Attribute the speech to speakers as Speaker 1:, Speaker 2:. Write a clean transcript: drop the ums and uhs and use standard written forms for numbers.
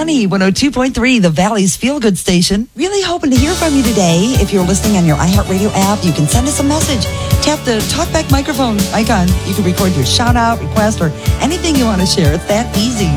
Speaker 1: Sunny 102.3, the Valley's Feel Good Station.
Speaker 2: Really hoping to hear from you today. If you're listening on your iHeartRadio app, you can send us a message. Tap the talkback microphone icon. You can record your shout out, request, or anything you want to share. It's that easy.